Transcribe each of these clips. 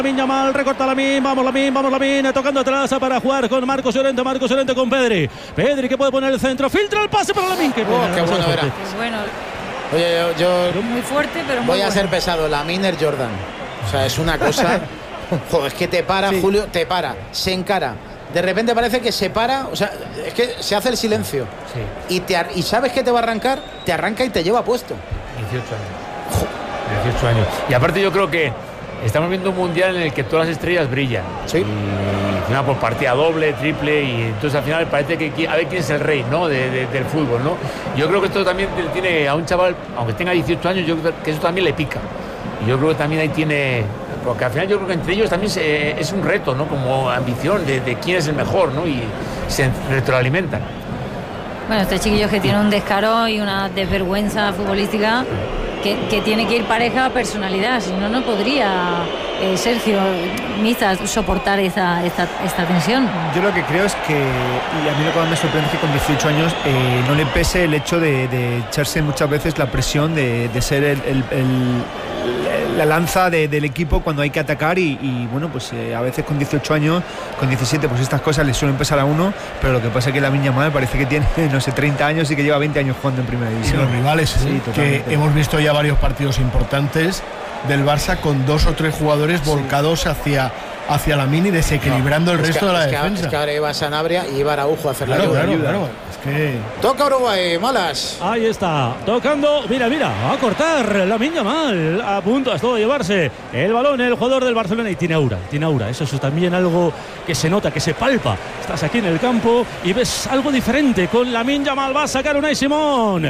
Lamine Yamal, recorta Lamine, vamos Lamine, tocando atrás para jugar con Marcos Llorente con Pedri que puede poner el centro, filtra el pase para Lamine, qué bueno era. Qué bueno. Oye, yo muy fuerte, pero muy voy a bueno. ser pesado, Lamine Jordan, o sea, es una cosa, joder, es que te para, sí. Julio, te para, se encara, de repente parece que se para, o sea, es que se hace el silencio, sí. y sabes que te va a arrancar, te arranca y te lleva puesto. 18 años. Y aparte yo creo que estamos viendo un mundial en el que todas las estrellas brillan. Sí. Y al final por partida doble, triple, y entonces al final parece que a ver quién es el rey, ¿no? del fútbol, ¿no? Yo creo que esto también tiene a un chaval, aunque tenga 18 años, yo creo que eso también le pica. Y yo creo que también ahí tiene, porque al final yo creo que entre ellos también es un reto, ¿no? Como ambición de quién es el mejor, ¿no? Y se retroalimentan. Bueno, este chiquillo que tiene un descaro y una desvergüenza futbolística que tiene que ir pareja a personalidad, si no, no podría Sergio Miza soportar esta tensión. Yo lo que creo es que, y a mí lo que más me sorprende es que con 18 años no le pese el hecho de echarse muchas veces la presión de ser la lanza del equipo cuando hay que atacar y bueno, pues a veces con 18 años, con 17, pues estas cosas le suelen pesar a uno, pero lo que pasa es que Lamine Yamal parece que tiene, no sé, 30 años y que lleva 20 años jugando en primera división. Y los rivales, que hemos visto ya varios partidos importantes del Barça con 2 o 3 jugadores volcados hacia Lamine y desequilibrando el resto de la defensa. Es que ahora iba Sanabria y iba Araujo a hacer la ayuda. Claro. Es que... Toca Uruguay, Malas. Ahí está, tocando, mira, va a cortar Lamine Yamal, a punto de llevarse el balón el jugador del Barcelona y tiene aura, eso es también algo que se nota, que se palpa. Estás aquí en el campo y ves algo diferente con Lamine Yamal, va a sacar Unai Simón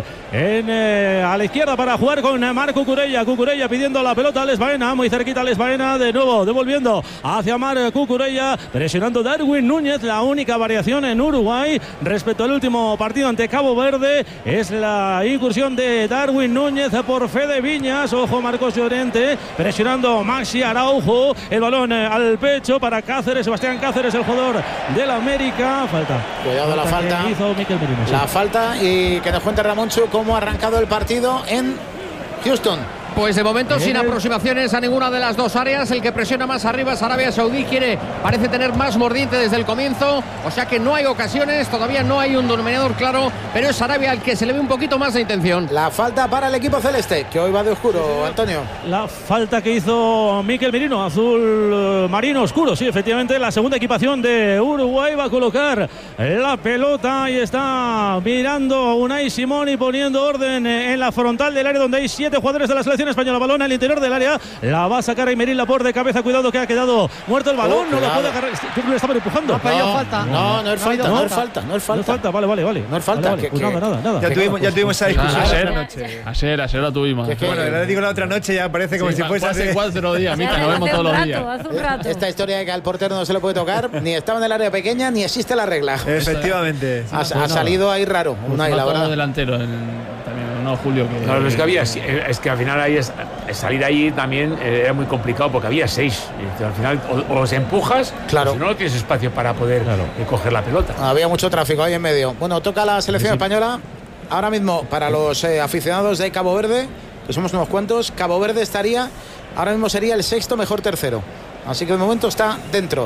a la izquierda para jugar con Marc Cucurella pidiendo la pelota a Alex Baena, muy cerquita Alex Baena, de nuevo devolviendo hacia Marc Cucurella, presionando Darwin Núñez. La única variación en Uruguay respecto al último partido ante Cabo Verde es la incursión de Darwin Núñez por Fede Viñas. Ojo, Marcos Llorente presionando Maxi Araujo, el balón al pecho para Cáceres, Sebastián Cáceres, el jugador del América. Cuidado la falta, hizo Mikel Merino, la falta, y que nos cuente Ramoncho cómo ha arrancado el partido en Houston. Pues de momento sin aproximaciones a ninguna de las dos áreas. El que presiona más arriba es Arabia Saudí, parece tener más mordiente desde el comienzo, o sea que no hay ocasiones, todavía no hay un denominador claro, pero es Arabia al que se le ve un poquito más de intención. La falta para el equipo celeste, que hoy va de oscuro, Antonio. La falta que hizo Mikel Merino, azul marino oscuro, sí, efectivamente, la segunda equipación de Uruguay va a colocar la pelota y está mirando Unai Simón y poniendo orden en la frontal del área donde hay 7 jugadores de la selección española. Balón al interior del área, la va a sacar Aymeric Laporte de cabeza, cuidado que ha quedado muerto el balón, no lo puede agarrar, yo creo que le estaban empujando. No es falta. No es falta, vale. No es falta. Vale, pues nada. Ya tuvimos esa discusión otra noche. Ayer la tuvimos. Bueno, le digo la otra noche, ya parece como si fuese hace 4 días, Mica, nos vemos todos los días. Hace un rato. Esta historia de que al portero no se le puede tocar, ni estaba en el área pequeña, ni existe la regla. Efectivamente. Ha salido ahí raro. Unai, la verdad. Delantero también, no, Julio. Claro, es que al final ahí salir ahí también era muy complicado porque había 6. Al final o los empujas, claro, o si no tienes espacio para poder coger la pelota. Había mucho tráfico ahí en medio. Bueno, toca la selección española. Ahora mismo, para los aficionados de Cabo Verde, que somos unos cuantos, Cabo Verde ahora mismo sería el 6º mejor tercero. Así que de momento está dentro.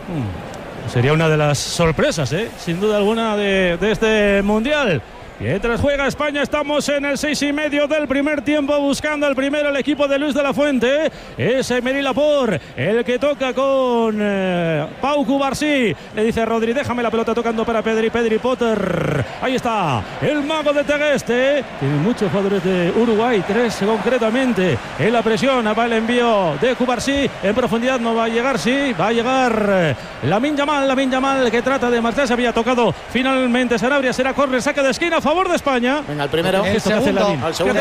Sería una de las sorpresas, sin duda alguna, de este mundial. Mientras juega España, estamos en el 6:30 del primer tiempo, buscando el primero el equipo de Luis de la Fuente. Es Aymeric Laporte el que toca con Pau Cubarsí. Le dice Rodri, déjame la pelota, tocando para Pedri Potter. Ahí está el mago de Tegueste. Tienen muchos jugadores de Uruguay, 3 concretamente. En la presión va el envío de Cubarsí. En profundidad no va a llegar, va a llegar Lamine Yamal, que trata de marcharse. Había tocado finalmente Sanabria, será córner, saque de esquina a favor de España. Venga, el primero. El segundo.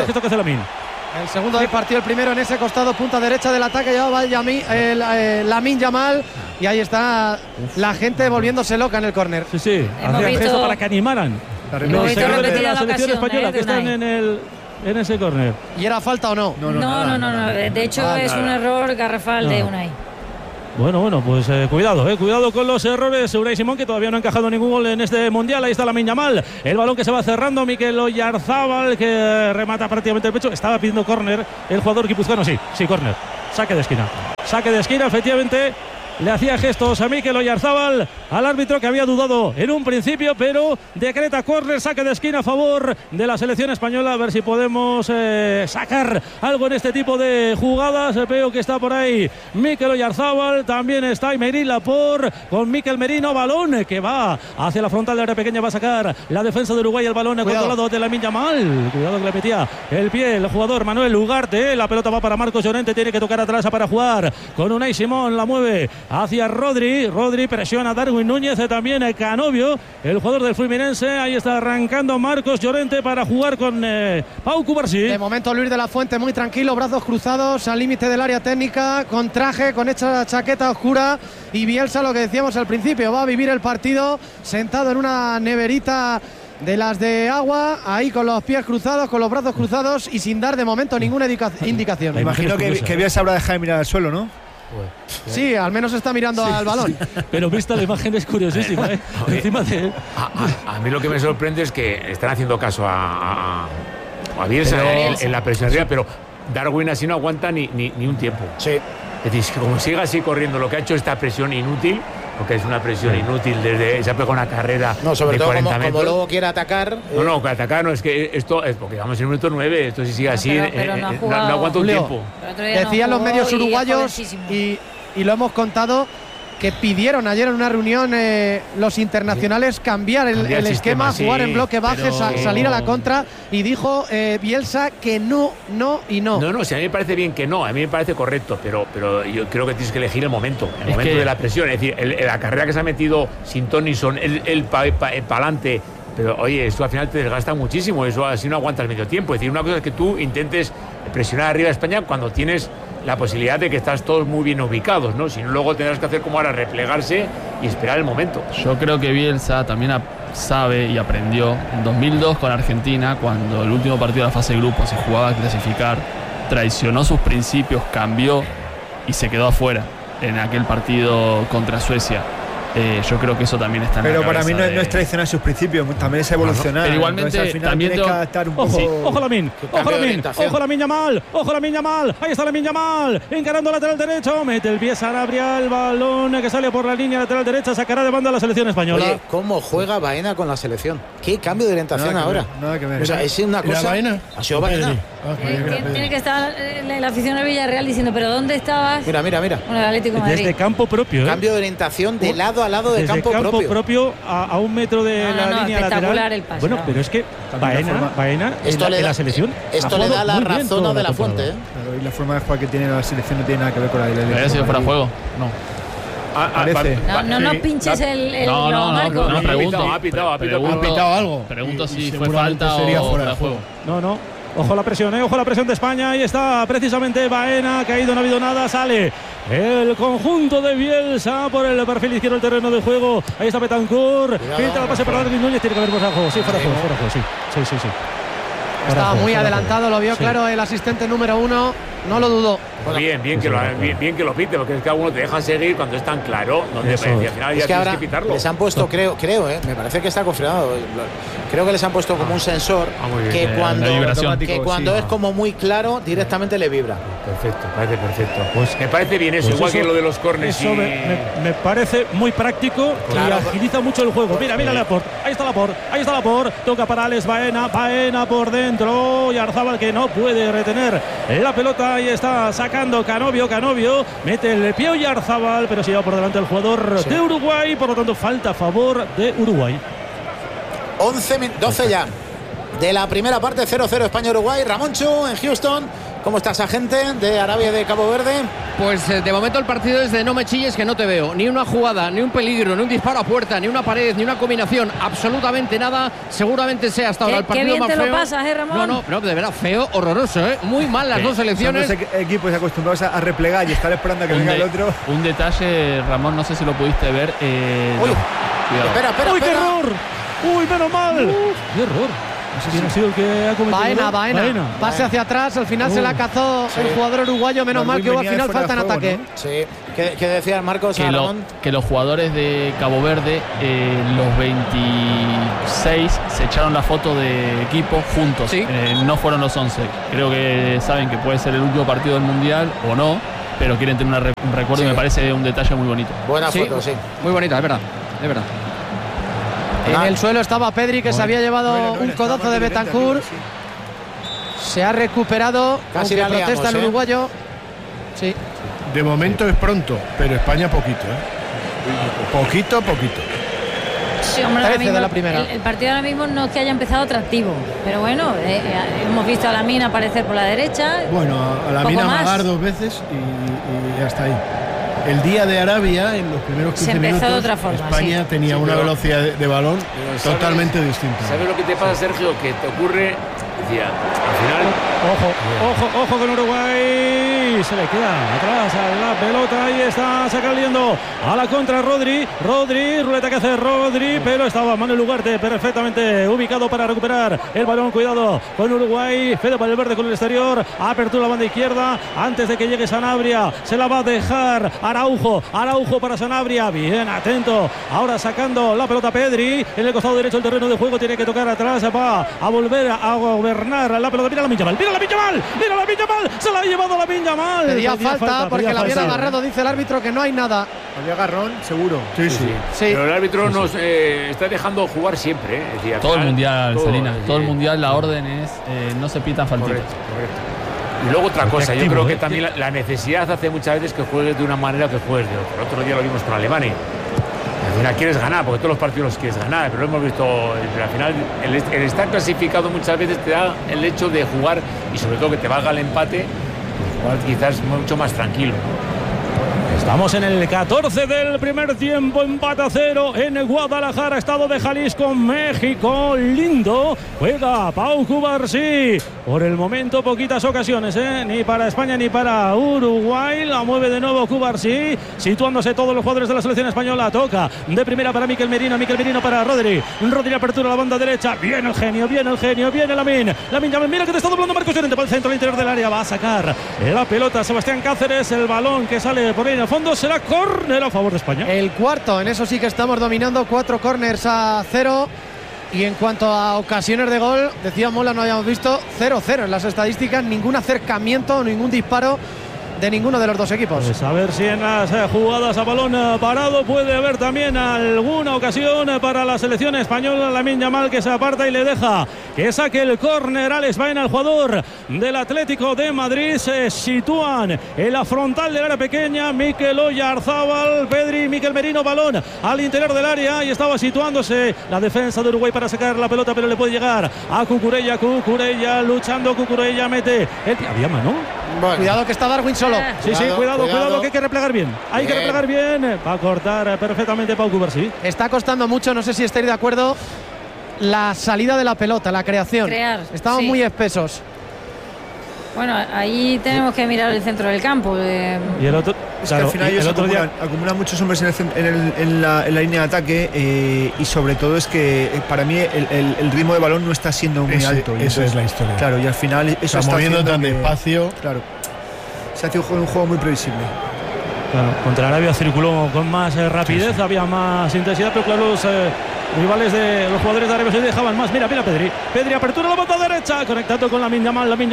El segundo del partido, el primero en ese costado, punta derecha del ataque, llevaba Lamine Yamal, y ahí está la gente volviéndose loca en el córner. Sí. Hacían gesto para que animaran los seguidores de la selección española que están en ese córner. ¿Y era falta o no? No. De hecho, es un error garrafal de Unai. Bueno, pues cuidado con los errores. Unai Simón, que todavía no ha encajado ningún gol en este mundial. Ahí está Lamine Yamal, el balón que se va cerrando. Mikel Oyarzábal, que remata prácticamente el pecho. Estaba pidiendo córner el jugador guipuzcoano. Sí, córner, saque de esquina. Saque de esquina, efectivamente. Le hacía gestos a Mikel Oyarzábal, al árbitro que había dudado en un principio, pero decreta córner, saque de esquina a favor de la selección española. A ver si podemos sacar algo en este tipo de jugadas. Veo que está por ahí Mikel Oyarzábal, también está Aymeric Laporte con Mikel Merino. Balón que va hacia la frontal de área pequeña, va a sacar la defensa de Uruguay. El balón controlado de Lamine Yamal. Cuidado que le metía el pie el jugador Manuel Ugarte. La pelota va para Marcos Llorente, tiene que tocar atrás para jugar con Unai Simón. La mueve hacia Rodri presiona a Darwin Núñez, también Canovio, el jugador del Fluminense. Ahí está arrancando Marcos Llorente para jugar con Pau Cubarsí. De momento Luis de la Fuente muy tranquilo, brazos cruzados al límite del área técnica, con traje, con esta chaqueta oscura, y Bielsa, lo que decíamos al principio, va a vivir el partido sentado en una neverita de las de agua, ahí con los pies cruzados, con los brazos cruzados y sin dar de momento ninguna indicación. Me imagino que Bielsa habrá dejado de mirar al suelo, ¿no? Sí, al menos está mirando al balón. Pero vista la imagen es curiosísima, ¿eh? Encima de... a mí lo que me sorprende es que están haciendo caso a Bielsa en la presión arriba, pero Darwin así no aguanta ni un tiempo. Sí. Es decir, que como siga así corriendo, lo que ha hecho esta presión inútil, porque es una presión inútil desde se ha pegado una carrera sobre de todo 40 metros. Como luego quiere atacar. No, que atacar no, es que esto es porque vamos en el minuto 9, esto si sigue así, no aguanta un tiempo. Decían los medios uruguayos y lo hemos contado, que pidieron ayer en una reunión los internacionales cambiar el esquema, jugar en bloque bajo, salir a la contra, y dijo Bielsa que no. No, si a mí me parece bien que no, a mí me parece correcto, pero yo creo que tienes que elegir el momento de la presión. Es decir, la carrera que se ha metido sin Tonison, el pa'lante. Pero oye, esto al final te desgasta muchísimo, eso así no aguantas medio tiempo. Es decir, una cosa es que tú intentes presionar arriba a España cuando tienes la posibilidad de que estás todos muy bien ubicados, ¿no? Si no, luego tendrás que hacer como ahora, replegarse y esperar el momento. Yo creo que Bielsa también sabe y aprendió en 2002 con Argentina, cuando el último partido de la fase de grupos se jugaba a clasificar, traicionó sus principios, cambió y se quedó afuera en aquel partido contra Suecia. Yo creo que eso también está en pero la para cabeza. mí no es traicionar sus principios, también es evolucionar. Pero igualmente al final también tienes que adaptar un poco. Ojo Lamine, ojo Lamine Yamal, ahí está Lamine Yamal, encarando lateral derecho, mete el pie Sanabria, el balón que sale por la línea lateral derecha, sacará de banda a la selección española. Oye, ¿cómo juega Baena con la selección? ¿Qué cambio de orientación ahora? Nada que ver. O sea, es una cosa. Baena? Ha sido Baena. Tiene que estar la afición del Villarreal diciendo, ¿pero dónde estabas? Mira. Bueno, el Atlético de Madrid. Desde campo propio, Cambio de orientación de lado a lado de campo propio a un metro de la línea lateral. El paso, bueno, pero es que Baena esto en la selección. Esto le da la razón a De la Fuente. Claro, y la forma de jugar que tiene la selección no tiene nada que ver con la de la. ¿Había sido fuera de juego? No. No pinches el Marco. No, pregunto. Ha pitado algo. Pregunto si fue falta sería o fuera de juego. No. Ojo la presión de España. Ahí está precisamente Baena, caído, no ha habido nada. Sale el conjunto de Bielsa por el perfil izquierdo del terreno de juego. Ahí está Betancourt. Filtra el pase para Darwin Núñez. Tiene que haber fuera de juego. Sí, fuera de juego. Sí. Estaba muy adelantado, lo vio claro el asistente número 1. No lo dudó. Bien que lo pite, porque es que algunos te dejan seguir cuando es tan claro, donde al final ya es que tienes ahora que pitarlo. les han puesto, creo, me parece que está confirmado. Creo que les han puesto como un sensor que cuando es como muy claro, directamente le vibra. Perfecto, parece perfecto. Pues me parece bien eso, igual que lo de los corners. Eso me parece muy práctico y agiliza mucho el juego. Mira Laporte, ahí está Laporte, toca para Alex Baena por dentro, y Oyarzábal que no puede retener la pelota. Ahí está sacando Canovio, mete el pie Oyarzábal, pero se lleva por delante el jugador de Uruguay, por lo tanto falta a favor de Uruguay. 12 ya de la primera parte, 0-0 España-Uruguay. Ramoncho en Houston, ¿cómo está esa gente de Arabia de Cabo Verde? Pues de momento el partido es de no me chilles que no te veo, ni una jugada, ni un peligro, ni un disparo a puerta, ni una pared, ni una combinación, absolutamente nada. Seguramente sea hasta ahora el partido bien más te feo. Lo pasas, Ramón. No, de verdad, feo, horroroso, muy mal las dos selecciones. Son dos equipos acostumbrados a replegar y estar esperando a que venga el otro. Un detalle, Ramón, no sé si lo pudiste ver. Espera. ¡Uy, qué error! ¡Uy, menos mal! ¡Qué error! No sé quién ha sido el que ha cometido. Baena. Pase hacia atrás, al final se la cazó el jugador uruguayo, menos mal que hubo al final falta en ataque. ¿No? Sí, ¿qué decía Marcos? Que los jugadores de Cabo Verde, los 26, se echaron la foto de equipo juntos. ¿Sí? No fueron los 11. Creo que saben que puede ser el último partido del Mundial o no. pero quieren tener un recuerdo y me parece un detalle muy bonito. Buena foto, sí. Muy bonita, es verdad. Es verdad. En el suelo estaba Pedri, que se había llevado un codazo de Bentancur. Se ha recuperado. Casi la liamos, protesta el uruguayo. Sí. De momento es pronto, pero España poquito, Poquito. Sí, hombre, 13 de la primera. El partido ahora mismo no es que haya empezado atractivo, pero bueno, hemos visto a Lamine aparecer por la derecha. Bueno, a Lamine amagar 2 veces y hasta ahí. El día de Arabia, en los primeros 15 minutos, de otra forma, España tenía una velocidad de balón totalmente distinta. ¿Sabes lo que te pasa, Sergio? Que te ocurre, decía, al final... Ojo con Uruguay. Se le queda atrás a la pelota. Ahí está saliendo a la contra Rodri, ruleta que hace Rodri, pero estaba Manuel Ugarte perfectamente ubicado para recuperar el balón. Cuidado con Uruguay. Fede Valverde con el exterior. Apertura la banda izquierda antes de que llegue Sanabria. Se la va a dejar Araujo para Sanabria. Bien atento. Ahora sacando la pelota Pedri en el costado derecho del terreno de juego. Tiene que tocar atrás. Va a volver a gobernar la pelota. Mira la Lamine Yamal. Se la ha llevado Lamine Yamal. Pedía falta porque la habían agarrado. Dice el árbitro que no hay nada. Había agarrón, seguro. Sí. Pero el árbitro nos está dejando jugar siempre. Es decir, todo el mundial, Salina. Todo el mundial, la orden es no se pitan faltitas. Correcto. Y luego otra cosa, yo creo que también la necesidad hace muchas veces que juegues de una manera que juegues de otra. El otro día lo vimos con Alemania. Al final quieres ganar, porque todos los partidos los quieres ganar, pero lo hemos visto. Pero al final, el estar clasificado muchas veces te da el hecho de jugar y sobre todo que te valga el empate, pues jugar quizás mucho más tranquilo. Estamos en el 14 del primer tiempo, empate a 0 en Guadalajara, estado de Jalisco, México. Lindo, juega Pau Cubarsí. Por el momento poquitas ocasiones, ni para España ni para Uruguay. La mueve de nuevo Cubarsí, situándose todos los jugadores de la selección española. Toca de primera para Mikel Merino para Rodri. Rodri apertura a la banda derecha. Viene el genio, viene Lamine Yamal, mira que te está doblando Marcos Llorente para el centro, al interior del área. Va a sacar la pelota Sebastián Cáceres, el balón que sale por ahí en el fondo será córner a favor de España. El cuarto, en eso sí que estamos dominando, 4 córners a 0. Y en cuanto a ocasiones de gol, decía Mola, no habíamos visto 0-0 en las estadísticas, ningún acercamiento, ningún disparo de ninguno de los dos equipos. Pues a ver si en las jugadas a balón parado puede haber también alguna ocasión para la selección española. Lamine Yamal que se aparta y le deja que saque el córner. Alex Baena, el jugador del Atlético de Madrid. Se sitúan en la frontal del área pequeña. Mikel Oyarzábal, Pedri, Mikel Merino, balón al interior del área y estaba situándose la defensa de Uruguay para sacar la pelota, pero le puede llegar a Cucurella luchando. Cucurella mete había mano. Bueno. Cuidado que está Darwin solo. Sí, cuidado que hay que replegar bien. Hay que replegar bien. Va a cortar perfectamente Pau Cubarsí. Está costando mucho, no sé si estáis de acuerdo, la salida de la pelota, la creación. Estamos muy espesos. Bueno, ahí tenemos que mirar el centro del campo. Y el otro, es claro, que al final ellos acumulan muchos hombres en la línea de ataque y sobre todo es que para mí el ritmo de balón no está siendo muy alto. Esa es la historia. Claro, y al final eso está moviendo tan despacio. Claro, se hace un juego muy previsible. Claro, contra Arabia circuló con más rapidez, había más intensidad, pero claro, los rivales de los jugadores de Arabia se dejaban más. Mira Pedri apertura la bota derecha, conectando con Lamine Yamal, el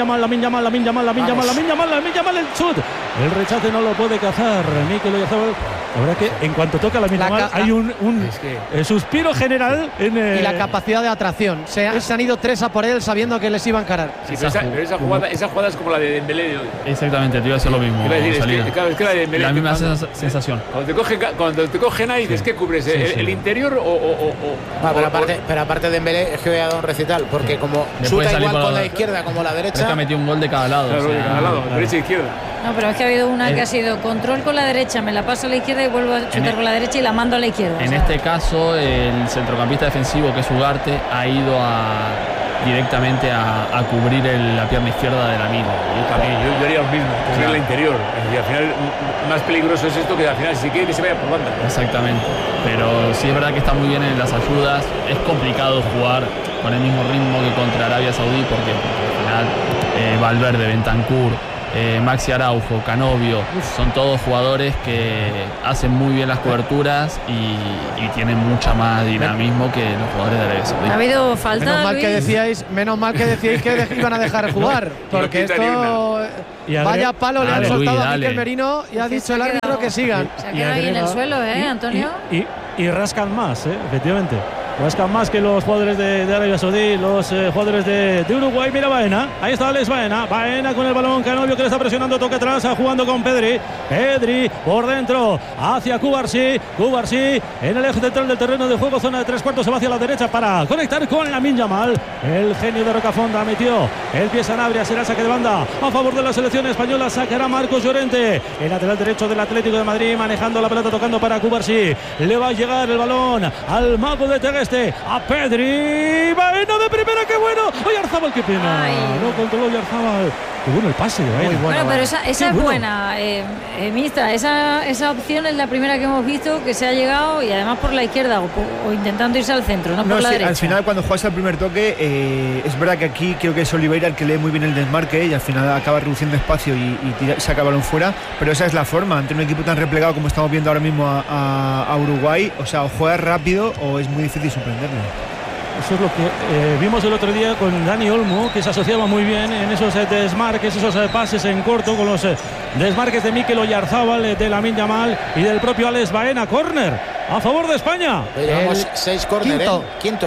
chut, el rechace no lo puede cazar Mikel Oyarzábal. La verdad que en cuanto toca Lamine Yamal hay un suspiro general y la capacidad de atracción. Se han ido 3 a por él sabiendo que les iba a encarar. Sí, pero esa jugada es como la de Dembélé de hoy. Exactamente, te iba a hacer lo mismo. Es que la de Dembélé, la misma sensación. Cuando te cogen ahí, dices, ¿qué cubres? ¿El interior pero aparte de Dembélé es que voy a dar un recital, porque como chuta igual con la izquierda como la derecha. Es que ha metido un gol de cada lado. Claro, de cada lado, derecha e izquierda. No, pero es que ha habido una que ha sido control con la derecha, me la paso a la izquierda y vuelvo a chutar con la derecha y la mando a la izquierda. En este caso, el centrocampista defensivo, que es Ugarte, ha ido directamente a cubrir la pierna izquierda de Lamine. Yo también, yo haría lo mismo, cubrir la interior. Y al final, más peligroso es esto, que al final, si quiere que se vaya por banda. Exactamente. Pero sí es verdad que está muy bien en las ayudas. Es complicado jugar con el mismo ritmo que contra Arabia Saudí, porque al final Valverde, Bentancur, Maxi Araujo, Canovio, son todos jugadores que hacen muy bien las coberturas y tienen mucha más dinamismo que los jugadores de Arabia Saudí. ¿Ha habido falta? Menos mal que decíais que iban a dejar jugar, porque esto vaya palo le han soltado a Mikel Merino y ha dicho el árbitro que sigan. Se ha quedado ahí en el suelo, Antonio. Y rascan más, efectivamente. Rascan más que los jugadores de Arabia Saudí, los jugadores de Uruguay. Mira Baena, ahí está Alex Baena. Baena con el balón, Canovio que le está presionando, toque atrás, jugando con Pedri. Pedri por dentro, hacia Cubarsí. Cubarsí en el eje central del terreno de juego, zona de 3/4, se va hacia la derecha para conectar con Lamine Yamal. El genio de Rocafonda metió el pie Sanabria, será saque de banda a favor de la selección española. Sacará Marcos Llorente, el lateral derecho del Atlético de Madrid, manejando la pelota, tocando para Cubarsí. Le va a llegar el balón al mago de Tegueste, a Pedri. Baena de primera, qué bueno. Oyarzábal, qué pena. No controló Oyarzábal. Qué bueno el pase de Baena. Bueno, pero esa es buena, Mista. Esa opción es la primera que hemos visto, que se ha llegado y además por la izquierda o intentando irse al centro, no por la derecha. Al final, cuando juegas el primer toque, es verdad que aquí creo que es Oliveira el que lee muy bien el desmarque y al final acaba reduciendo espacio y saca el balón fuera. Pero esa es la forma ante un equipo tan replegado como estamos viendo ahora mismo a Uruguay. O sea, o juegas rápido o es muy difícil sorprenderlo. Eso es lo que vimos el otro día con Dani Olmo, que se asociaba muy bien en esos desmarques, esos pases en corto, con los desmarques de Mikel Oyarzábal, de Lamine Yamal y del propio Alex Baena. Córner a favor de España. Llevamos 6 córner, quinto.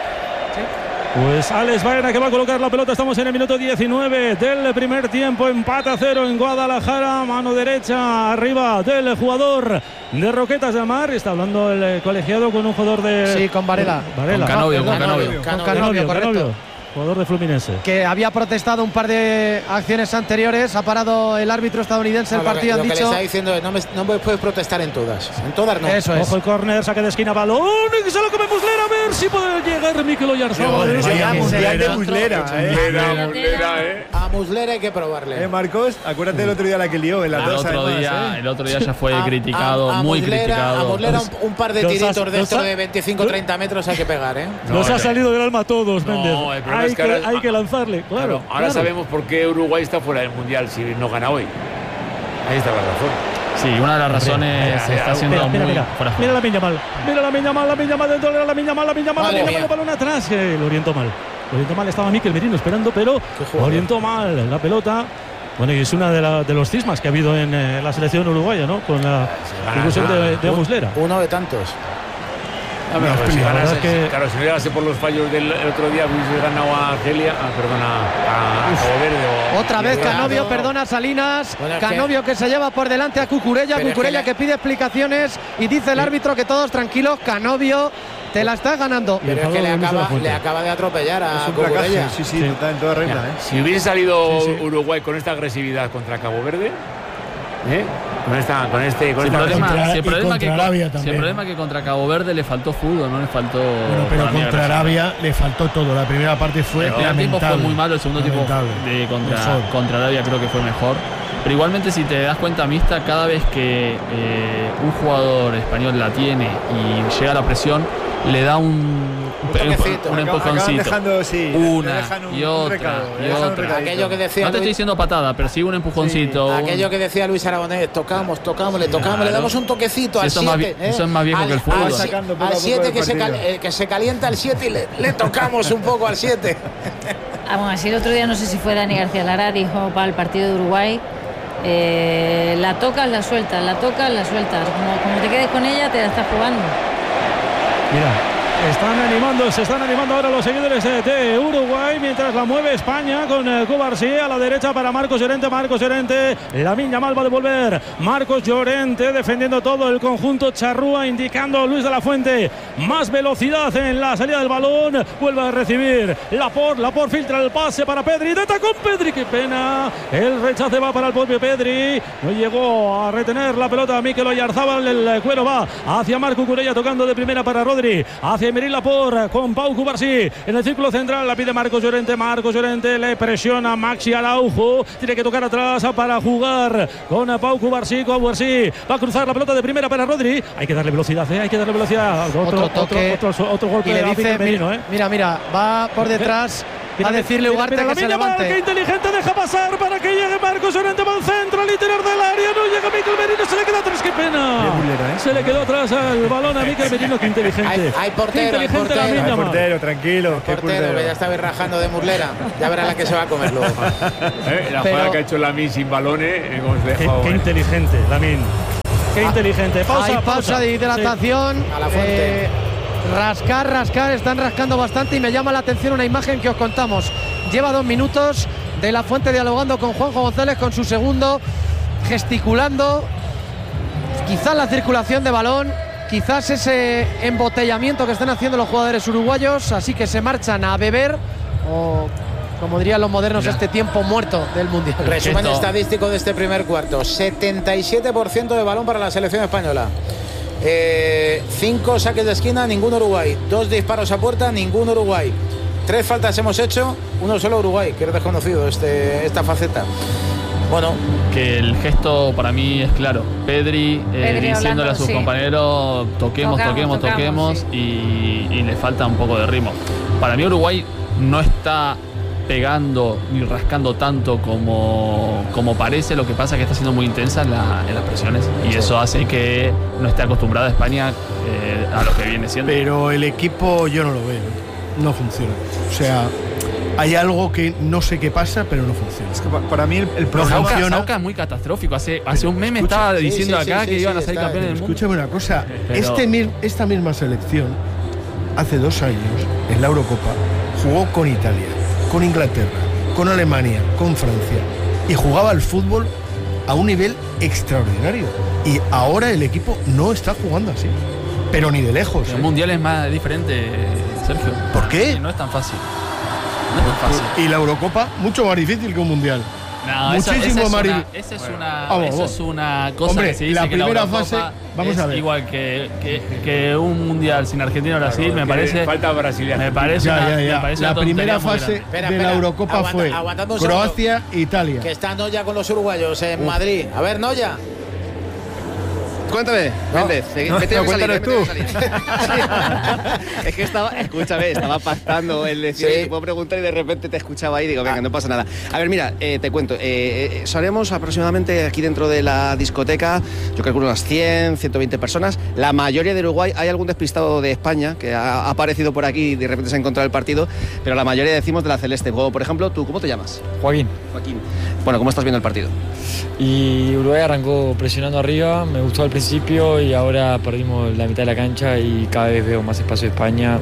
Pues Alex Baena que va a colocar la pelota. Estamos en el minuto 19 del primer tiempo. Empate a 0 en Guadalajara. Mano derecha arriba del jugador de Roquetas de Mar. Está hablando el colegiado con un jugador de... Sí, con Varela. Con Canovio, correcto. Jugador de Fluminense. Que había protestado un par de acciones anteriores. Ha parado el árbitro estadounidense el partido. Lo han que dicho... le está diciendo es no me puedes protestar en todas. En todas no. Eso es. Ojo el córner, saque de esquina, balón. Y se lo come Muslera. A ver si puede llegar Mikel Oyarzábal. A Muslera hay que probarle. Marcos, acuérdate del otro día la que lió en la tosa. El otro día ya fue criticado, muy criticado. A Muslera un par de tiritos dentro de 25-30 metros hay que pegar, Nos ha salido del alma a todos, Méndez. Hay que lanzarle, claro. Ahora sabemos por qué Uruguay está fuera del Mundial si no gana hoy. Ahí está la razón. Sí, una de las razones está siendo muy fuera. Mira Lamine Yamal. Mira Lamine Yamal dentro de Lamine Yamal, balón atrás. Lo orientó mal. Estaba Mikel Merino esperando, pero orientó mal la pelota. Bueno, y es una de los cismas que ha habido en la selección uruguaya, ¿no? Con la inclusión de Muslera. Uno de tantos. Claro, si no llegase por los fallos del otro día, hubiese ganado a Argelia, a Cabo Verde. Otra vez Canovio, perdona Salinas. Bueno, Canovio que se lleva por delante a Cucurella. Cucurella que pide explicaciones y dice el árbitro que todos tranquilos. Canovio, te la estás ganando. Pero es que le acaba de atropellar a Cucurella. Sí, está en toda regla. Si hubiese salido Uruguay con esta agresividad contra Cabo Verde, el problema que contra Cabo Verde le faltó fútbol, no le faltó. Bueno, pero contra Arabia le faltó todo. La primera parte fue lamentable. El tiempo fue muy malo, el segundo tiempo contra Arabia creo que fue mejor. Pero igualmente, si te das cuenta, Mista, cada vez que un jugador español la tiene y llega a la presión, le da un empujoncito. Una y otra. Aquello que decía no te estoy diciendo patada, pero sí un empujoncito. Aquello que decía Luis Aragonés, tocamos, le le damos un toquecito al 7. Eso es más viejo que el fútbol. Al 7 que se calienta al 7 y le tocamos un poco al 7. Bueno, así el otro día, no sé si fue Dani García Lara, dijo para el partido de Uruguay, la tocas, la sueltas, como te quedes con ella, te la estás jugando. Mira, se están animando ahora los seguidores de Uruguay mientras la mueve España con Cubarsí a la derecha para Marcos Llorente. Lamine Yamal va a devolver. Marcos Llorente defendiendo todo el conjunto charrúa, indicando Luis de la Fuente más velocidad en la salida del balón. Vuelve a recibir Laporte filtra el pase para Pedri. De tacón Pedri, qué pena. El rechace va para el propio Pedri. No llegó a retener la pelota Mikel Oyarzábal. El cuero va hacia Marco Cucurella tocando de primera para Rodri. Hacia Emery Laporte con Pau Cubarsí en el círculo central, la pide Marcos Llorente, le presiona Maxi Araujo, tiene que tocar atrás para jugar con Pau Cubarsí. Va a cruzar la pelota de primera para Rodri, hay que darle velocidad, otro golpe y le dice Merino, mira, va por detrás a decirle Ugarte que se levante. Qué inteligente, deja pasar para que llegue Marcos Llorente, va al centro, al interior del área, no llega Mikel Merino, se le queda atrás, qué pena. Se le quedó atrás al balón a Mikel Merino, qué inteligente. Hay portero, hay portero, tranquilo. Portero, que ya está rajando de Muslera. Ya verá la que se va a comer luego. La jugada que ha hecho Lamine sin balones, hemos dejado. Qué inteligente, Lamine. Qué inteligente. Pausa de hidratación. A la fuente. Rascar, están rascando bastante y me llama la atención una imagen que os contamos. Lleva 2 minutos de la fuente dialogando con Juanjo González, con su segundo, gesticulando. Quizás la circulación de balón, quizás ese embotellamiento que están haciendo los jugadores uruguayos, así que se marchan a beber o, como dirían los modernos, este tiempo muerto del Mundial. Resumen estadístico de este primer cuarto: 77% de balón para la selección española. 5 saques de esquina, ningún Uruguay. 2 disparos a puerta, ningún Uruguay. 3 faltas hemos hecho, uno solo Uruguay, que es desconocido esta faceta. Bueno, que el gesto para mí es claro. Pedri diciéndole a sus compañeros toquemos sí. y le falta un poco de ritmo. Para mí Uruguay no está pegando ni rascando tanto como parece. Lo que pasa es que está siendo muy intensa en las presiones y eso hace que no esté acostumbrada España a lo que viene siendo. Pero el equipo yo no lo veo, no funciona. O sea, hay algo que no sé qué pasa, pero no funciona. Es que para mí el problema Sauca es muy catastrófico. Hace un mes me estaba diciendo que iban a ser campeones del mundo. Escúchame una cosa, esta misma selección hace 2 años en la Eurocopa jugó con Italia, con Inglaterra, con Alemania, con Francia y jugaba al fútbol a un nivel extraordinario. Y ahora el equipo no está jugando así, pero ni de lejos. El mundial es más diferente, Sergio. ¿Por qué? No es tan fácil. Y la Eurocopa mucho más difícil que un mundial. No, muchísimo más difícil. Eso es una cosa. Hombre, que se dice la que primera la fase, vamos a ver. Igual que un mundial sin Argentina o Brasil, me parece. Falta brasileña. Me parece la primera fase de la Eurocopa fue Croacia e Italia. Que está Noya con los uruguayos en Madrid. A ver, Noya. Cuéntame, Méndez. Cuéntanos tú. Es que estaba pactando el decir, te puedo preguntar y de repente te escuchaba ahí y digo, venga, no pasa nada. A ver, mira, te cuento. Seremos aproximadamente aquí dentro de la discoteca, yo calculo unas 100, 120 personas. La mayoría de Uruguay, hay algún despistado de España que ha aparecido por aquí y de repente se ha encontrado el partido, pero la mayoría decimos de la celeste. Como por ejemplo, ¿tú cómo te llamas? Joaquín. Bueno, ¿cómo estás viendo el partido? Y Uruguay arrancó presionando arriba, me gustó al principio y ahora perdimos la mitad de la cancha y cada vez veo más espacio de España.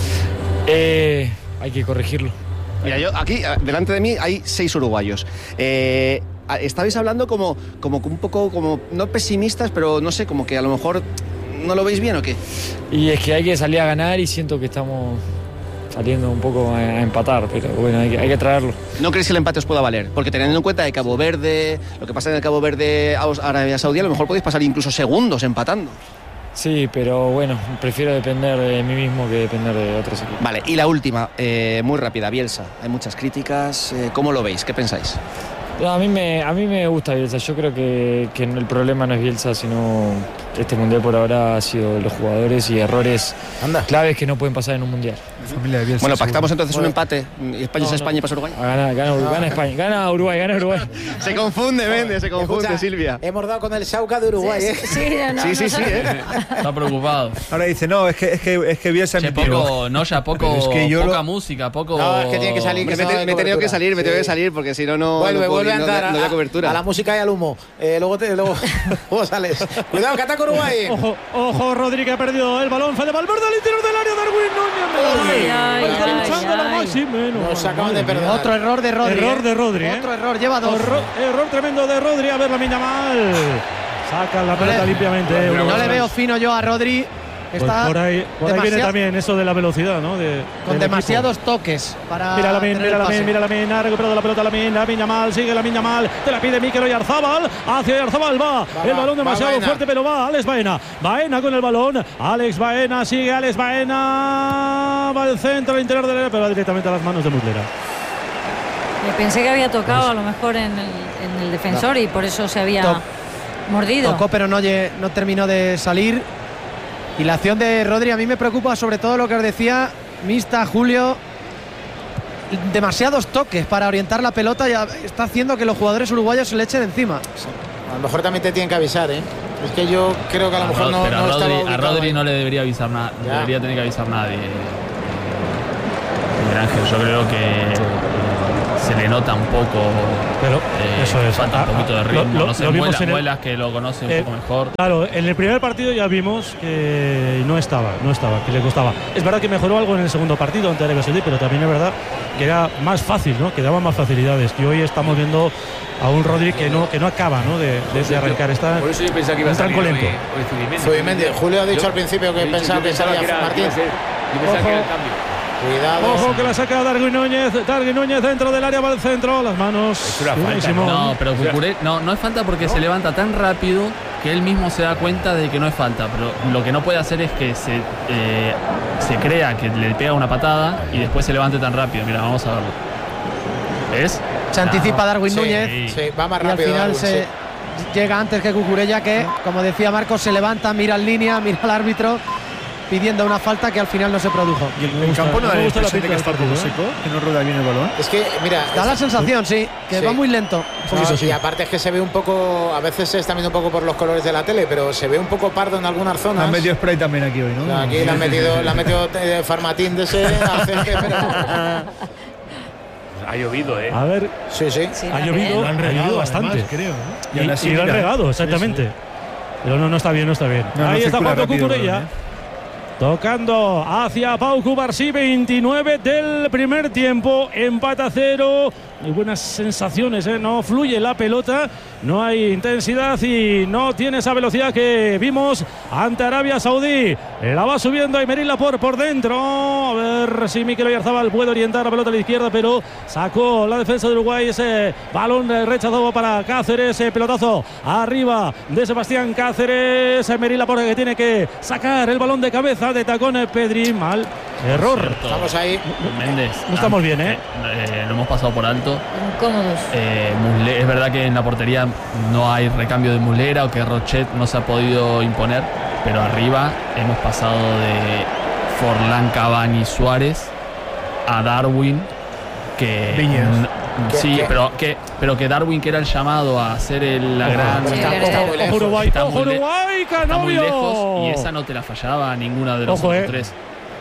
Hay que corregirlo. Mira, yo aquí, delante de mí, hay 6 uruguayos. Estabais hablando como un poco, como no pesimistas, pero no sé, como que a lo mejor no lo veis bien o qué. Y es que hay que salir a ganar y siento que estamos saliendo un poco a empatar, pero bueno, hay que traerlo. ¿No crees que el empate os pueda valer? Porque teniendo en cuenta de Cabo Verde, lo que pasa en el Cabo Verde, Arabia Saudí, a lo mejor podéis pasar incluso segundos empatando. Sí, pero bueno, prefiero depender de mí mismo que depender de otros equipos. Vale, y la última, muy rápida, Bielsa. Hay muchas críticas, ¿cómo lo veis? ¿Qué pensáis? A mí me gusta Bielsa. Yo creo que el problema no es Bielsa, sino este mundial por ahora ha sido los jugadores y errores claves que no pueden pasar en un mundial. Bueno, pactamos entonces un empate. España es España y pasa Uruguay. Gana España, gana Uruguay. Se confunde, Méndez, Escucha, Silvia. Hemos dado con el Sauca de Uruguay, Sí. Está preocupado. Ahora dice, no, es que Bielsa me poco poca música, poco. No, es que tiene que salir. Me he tenido que salir porque si no vuelve a andar no da cobertura. A la música y al humo. Luego sales. Cuidado, que ataca Uruguay. Ojo, Rodri, que ha perdido el balón. Fue de Valverde al interior del área. Darwin Núñez. Está luchando la más y menos. Nos acaban de perder. Otro error de Rodri. Otro error, lleva 2. Error tremendo de Rodri. A ver, Lamine Yamal. Saca la pelota limpiamente. No le veo fino yo a Rodri. Está por ahí viene también eso de la velocidad, ¿no? Con demasiados toques para. Mira Lamine, ha recuperado la pelota Lamine Yamal, sigue Lamine Yamal, te la pide Mikel Oyarzabal, hacia Oyarzabal va el balón demasiado fuerte, pero va Alex Baena con el balón, sigue Alex Baena, va al centro, al interior del área, pero va directamente a las manos de Muslera. Pensé que había tocado a lo mejor en el defensor y por eso se había mordido. Tocó, pero no terminó de salir. Y la acción de Rodri a mí me preocupa sobre todo lo que os decía Mista, Julio. demasiados toques para orientar la pelota y está haciendo que los jugadores uruguayos se le echen encima. A lo mejor también te tienen que avisar, ¿eh? Es que yo creo que a lo mejor no estaba a Rodri no le debería avisar nada, debería tener que avisar nadie. Miguel Ángel, yo creo que se le nota un poco, pero eso es, falta un poquito de ritmo. No sé, Muelas que lo conoce un poco mejor. Claro, en el primer partido ya vimos que no estaba, que le costaba. Es verdad que mejoró algo en el segundo partido ante Arabia Saudí, pero también es verdad que era más fácil, ¿no? Que daba más facilidades. Y hoy estamos viendo a un Rodri que no acaba, ¿no? de arrancar. Está por eso yo pensaba que iba a salir lento. Zubimendi. Julio ha dicho al principio que pensaba que salía Martín. Yo pensaba que era el cambio. Cuidado. Ojo que la saca Darwin Núñez dentro del área, va al centro, las manos. No, pero Cucurella no es falta porque se levanta tan rápido que él mismo se da cuenta de que no es falta, pero lo que no puede hacer es que se crea que le pega una patada y después se levante tan rápido. Mira, vamos a verlo. ¿Ves? Se anticipa Darwin Núñez. Sí, va más rápido. Y al final Darwin, llega antes que Cucurella, que, como decía Marcos, se levanta, mira en línea, mira al árbitro pidiendo una falta que al final no se produjo. Y el campo no da la impresión de que está un poco seco, que no rueda bien el balón. Es que, mira, da la sensación, sí, que va muy lento. Y aparte es que se ve un poco, a veces se está viendo un poco por los colores de la tele, pero se ve un poco pardo en algunas zonas. Han metido spray también aquí hoy, ¿no? Aquí le han metido Farmatín de ese pero ha llovido, ¿eh? A ver, sí. Ha llovido bastante, además, creo, ¿no? Y lo han regado, exactamente. Pero no está bien. Ahí está jugando Cucurella. Tocando hacia Pau Cubarsí, 29 del primer tiempo, empata 0. Muy buenas sensaciones, ¿eh? No fluye la pelota, no hay intensidad y no tiene esa velocidad que vimos ante Arabia Saudí. La va subiendo Aymeric Laporte por dentro. A ver si Mikel Oyarzabal puede orientar la pelota a la izquierda, pero sacó la defensa de Uruguay ese balón rechazado para Cáceres. Pelotazo arriba de Sebastián Cáceres. Aymeric Laporte que tiene que sacar el balón de cabeza de tacón. Pedri, mal. Error. Estamos ahí. Méndez. No estamos bien, ¿eh? Lo hemos pasado por alto. Incómodos. Es verdad que en la portería no hay recambio de Muslera o que Rochet no se ha podido imponer, pero arriba hemos pasado de Forlán, Cavani, Suárez a Darwin, que sí, pero que Darwin, que era el llamado a hacer la gran Uruguay, está muy lejos y esa no te la fallaba ninguna de los otros tres.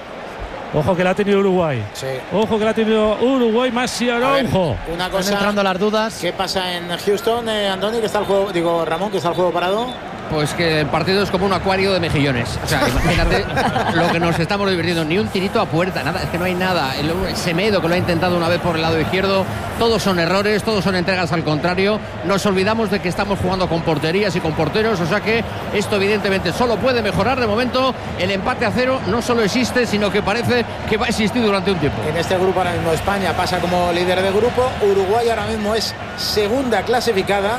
Ojo que la ha tenido Uruguay. Sí. Ojo que la ha tenido Uruguay, Maxi Araujo. Una cosa. Están entrando las dudas. ¿Qué pasa en Houston, Andoni, que está el juego? Ramón, que está el juego parado. Pues que el partido es como un acuario de mejillones. O sea, imagínate lo que nos estamos divirtiendo. Ni un tirito a puerta, nada, es que no hay nada. El Semedo, que lo ha intentado una vez por el lado izquierdo, todos son errores, todos son entregas al contrario. Nos olvidamos de que estamos jugando con porterías y con porteros, o sea que esto evidentemente solo puede mejorar. De momento, el empate a 0 no solo existe, sino que parece que va a existir durante un tiempo. En este grupo ahora mismo España pasa como líder de grupo. Uruguay ahora mismo es segunda clasificada.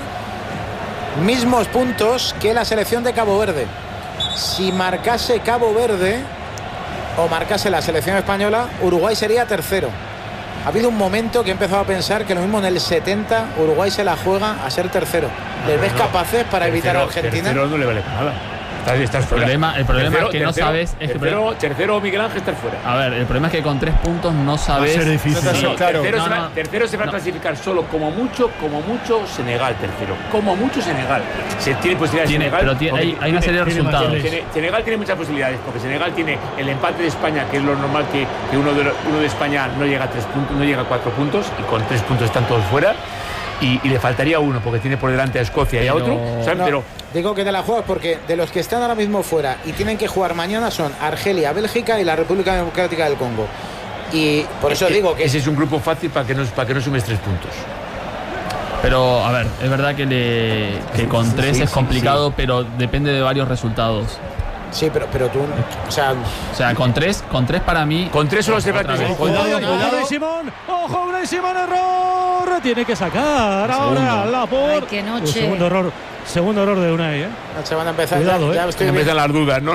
Mismos puntos que la selección de Cabo Verde. Si marcase Cabo Verde o marcase la selección española, Uruguay sería tercero. Ha habido un momento que he empezado a pensar que lo mismo en el 70 Uruguay se la juega a ser tercero. ¿Les ves capaces para evitar a Argentina? Tercero no le vale para nada. Estás fuera. El problema es que no sabes. Tercero Miguel Ángel está fuera. A ver, el problema es que con 3 puntos no sabes. Va a ser difícil. Tercero se va a clasificar solo como mucho Senegal. Tercero, como mucho Senegal. Se tiene posibilidades. Senegal, pero hay una serie de resultados. Senegal tiene muchas posibilidades porque Senegal tiene el empate de España, que es lo normal que uno de España no llega a 3 puntos, no llega a 4 puntos y con 3 puntos están todos fuera. Y le faltaría uno porque tiene por delante a Escocia y a otro. Pero digo que te la juegas porque de los que están ahora mismo fuera y tienen que jugar mañana son Argelia, Bélgica y la República Democrática del Congo. Y por eso digo que ese es un grupo fácil para que no sumes 3 puntos. Pero a ver, es verdad que con 3 es complicado, pero depende de varios resultados. Sí, pero tú, o sea, con tres para mí. Con 3 solo se va a clasificar. Cuidado, Simón. Ojo, Unai Simón, error. Tiene que sacar ahora Laporte. Ay, qué noche. Segundo error de Unai, ¿eh? Se van a empezar. Cuidado, empiezan las dudas, ¿no?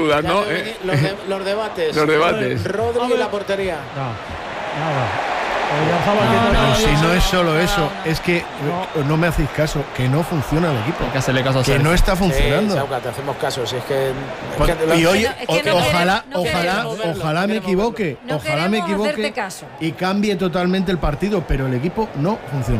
Los debates. Los debates. Rodri y la portería. Nada. Pero si no es solo eso, es que no me hacéis caso, que no funciona el equipo. Hay que hacerle caso a que no está funcionando. Sí, Sauca, te hacemos caso. Si es que, y oye, ojalá me equivoque. Ojalá me equivoque y cambie totalmente el partido, pero el equipo no funciona.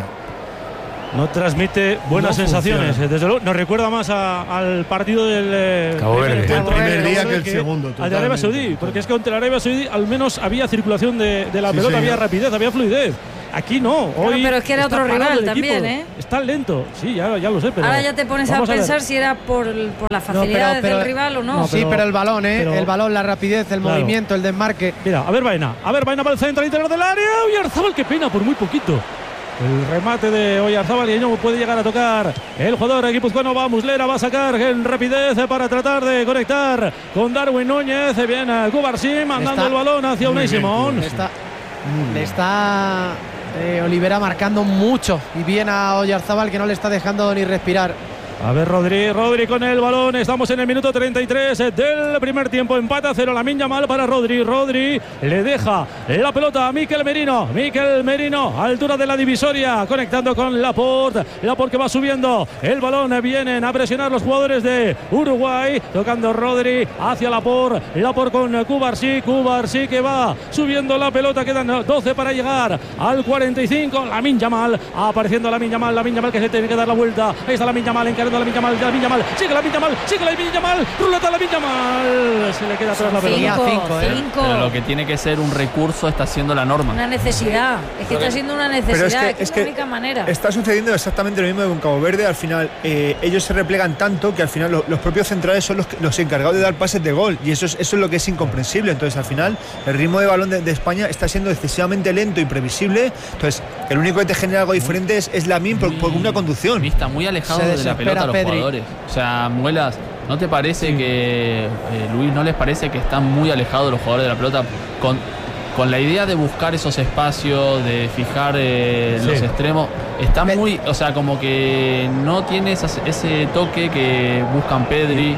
No transmite buenas sensaciones. Desde luego, nos recuerda más al partido del Cabo Verde. El primer día que el segundo. Al de Arabia Saudí, porque es que contra Arabia Saudí al menos había circulación de la pelota, había rapidez, había fluidez. Aquí no. Hoy pero es que era otro rival también, ¿eh? Está lento. Sí, ya lo sé, pero ahora ya te pones a pensar si era por las facilidades del rival o no. Sí, pero el balón, el balón, la rapidez, el movimiento, el desmarque. Mira, a ver Baena para el centro, al interior del área. Oyarzabal, qué pena, por muy poquito. El remate de Oyarzabal y no puede llegar a tocar. El jugador guipuzcoano va a Muslera, va a sacar en rapidez para tratar de conectar con Darwin Núñez. Bien, Cubarsí mandando el balón hacia Unai Simón. Le está Olivera marcando mucho y bien a Oyarzabal, que no le está dejando ni respirar. A ver, Rodri con el balón. Estamos en el minuto 33 del primer tiempo. Empata 0. Lamine Yamal para Rodri. Rodri le deja la pelota a Mikel Merino. Mikel Merino, altura de la divisoria, conectando con Laporte. Laporte que va subiendo. El balón vienen a presionar los jugadores de Uruguay. Tocando Rodri hacia Laporte. Laporte con Cubarsí. Cubarsí que va subiendo la pelota. Quedan 12 para llegar al 45. Lamine Yamal. Apareciendo Lamine Yamal que se tiene que dar la vuelta. Ahí está Lamine Yamal encarando Lamine Yamal, sigue Lamine Yamal, ruleta Lamine Yamal, se le queda atrás la pelota. 5. Pero lo que tiene que ser un recurso está siendo la norma. Una necesidad, es que está siendo una necesidad, es la única manera. Está sucediendo exactamente lo mismo que con Cabo Verde. Al final ellos se replegan tanto que al final los propios centrales son los encargados de dar pases de gol, y eso es lo que es incomprensible. Entonces al final el ritmo de balón de España está siendo excesivamente lento y previsible. Entonces el único que te genera algo diferente es Lamine por una conducción. Está muy alejado de la pelota a los jugadores. O sea, Muelas, ¿no te parece que Luis, no les parece que están muy alejados los jugadores de la pelota con la idea de buscar esos espacios, de fijar los extremos? Está muy, o sea, como que no tiene ese toque que buscan Pedri,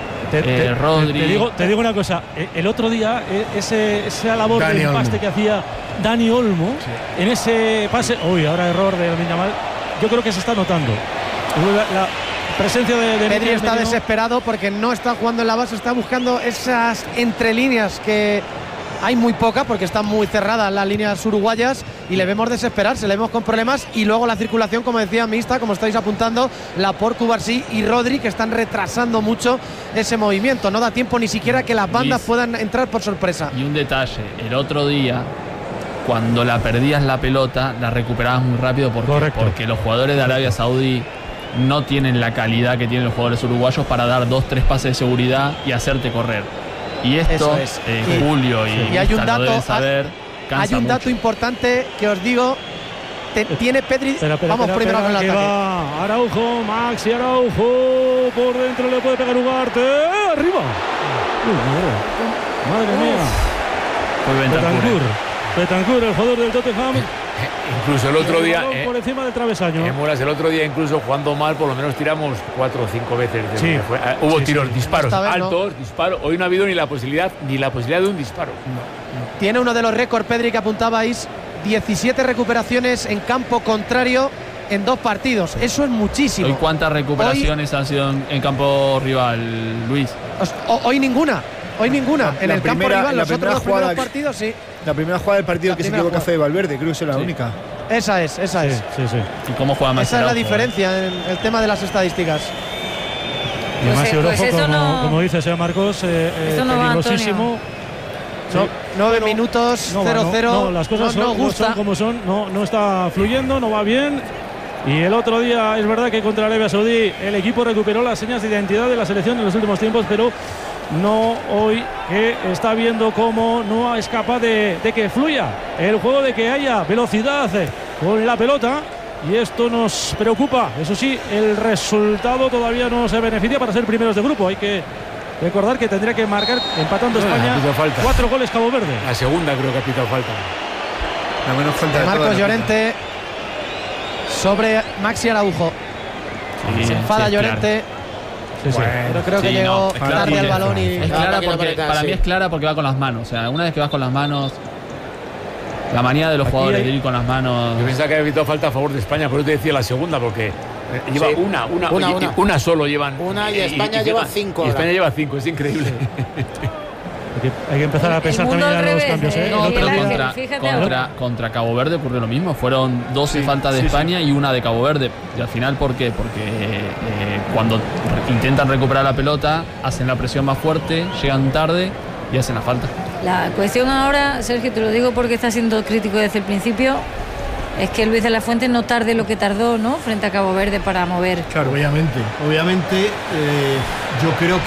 Rodri. Te digo una cosa, el otro día esa labor de empaste que hacía Dani Olmo en ese pase, ahora error de Lamine Yamal, yo creo que se está notando. La presencia de Pedri está desesperado porque no está jugando en la base, está buscando esas entrelíneas que hay muy pocas porque están muy cerradas las líneas uruguayas, y le vemos desesperarse, le vemos con problemas. Y luego la circulación, como decía Mista, como estáis apuntando, Laporte, Cubarsí y Rodri, que están retrasando mucho ese movimiento. No da tiempo ni siquiera que las bandas puedan entrar por sorpresa. Y un detalle, el otro día, cuando la perdías la pelota, la recuperabas muy rápido porque los jugadores de Arabia Saudí no tienen la calidad que tienen los jugadores uruguayos para dar 2-3 pases de seguridad y hacerte correr. Y esto, Julio y hay un dato, lo deben saber, hay un dato importante que os digo. Tiene Pedri. Vamos primero con el ataque. Araujo, Maxi Araujo. Por dentro le puede pegar Ugarte. Arriba. Madre mía. Betancourt, el jugador del Tottenham. Incluso el otro día por encima del travesaño. El otro día, incluso jugando mal, por lo menos tiramos 4 o 5 veces. Hubo tiros, disparos altos, disparos. Hoy no ha habido ni la posibilidad de un disparo. No. Tiene uno de los récords, Pedri, que apuntabais: 17 recuperaciones en campo contrario en 2 partidos. Eso es muchísimo. ¿Y cuántas recuperaciones han sido en campo rival, Luis? Hoy ninguna. En el campo rival, los otros 2 primeros partidos, sí. La primera jugada del partido que se equivoca fue de Valverde, creo que es la única. Esa es. ¿Y cómo juega más? Esa es la diferencia en el tema de las estadísticas. Y además Araujo, como dice Sea Marcos, peligrosísimo. 9 minutos, 0-0. No, las cosas son como son. No está fluyendo, no va bien. Y el otro día es verdad que contra Arabia Saudí el equipo recuperó las señas de identidad de la selección en los últimos tiempos, pero no hoy, que está viendo cómo no es capaz de que fluya el juego, de que haya velocidad con la pelota, y esto nos preocupa. Eso sí, el resultado todavía no se beneficia para ser primeros de grupo. Hay que recordar que tendría que marcar, empatando España, 4 goles Cabo Verde. La segunda creo que ha pitado falta. La menos falta de Marcos Llorente sobre Maxi Araujo. Se enfada Llorente. Pero creo que llegó tarde al balón. Es clara porque, para mí es clara porque va con las manos. O sea, una vez que vas con las manos. La manía de los jugadores de ir con las manos. Yo pensaba que había evitado falta a favor de España, por eso te decía la segunda, porque lleva una solo llevan. Una y España lleva 5. Y España lleva 5, es increíble. Hay que empezar a pensar también en los cambios. No, pero contra Cabo Verde ocurrió lo mismo. Fueron 12 faltas de España y una de Cabo Verde. Y al final, ¿por qué? Porque cuando intentan recuperar la pelota, hacen la presión más fuerte, llegan tarde y hacen la falta. La cuestión ahora, Sergio, te lo digo porque está siendo crítico desde el principio, es que Luis de la Fuente no tarde lo que tardó, ¿no?, frente a Cabo Verde para mover. Claro, obviamente yo creo que